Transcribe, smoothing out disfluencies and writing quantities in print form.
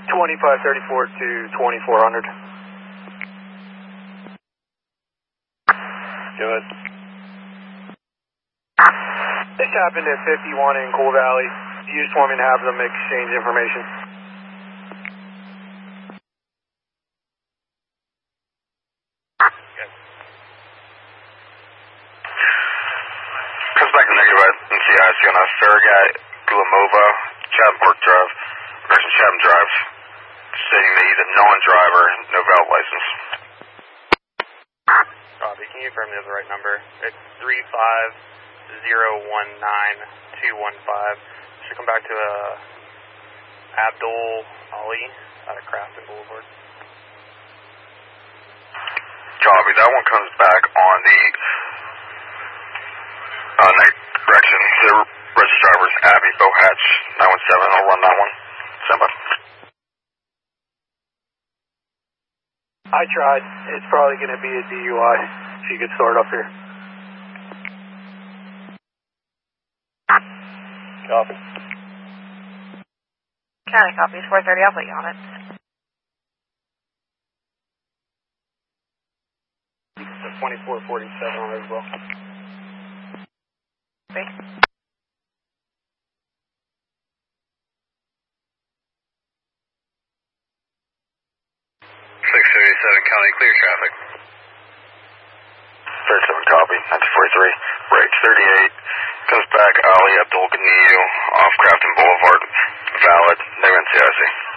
2534 to 2400. Good. This happened at 51 in Coal Valley. You just want me to have them exchange information? Comes back to negative at NCIC on a Farragut, Glamova, Chatham Drive, versus Chatham Drive, stating that he's a non-driver, no valid license. Copy. Can you confirm you have the right number? It's 35019-215. Should come back to Abdul Ali out of Crafton Boulevard. Copy. That one comes back on the night direction. The registered driver is Abby Bohatch, 917. I'll run that one. Stand by. I tried. It's probably going to be a DUI. If you could start up here. Copy. County copies, 430, I'll put you on it. The 2447 on there as well. Okay. 637 County clear traffic. 37 copy, 1943, brakes 38, comes back Ali Abdul Ganiyu off Crafton Boulevard, valid, negative NCIC.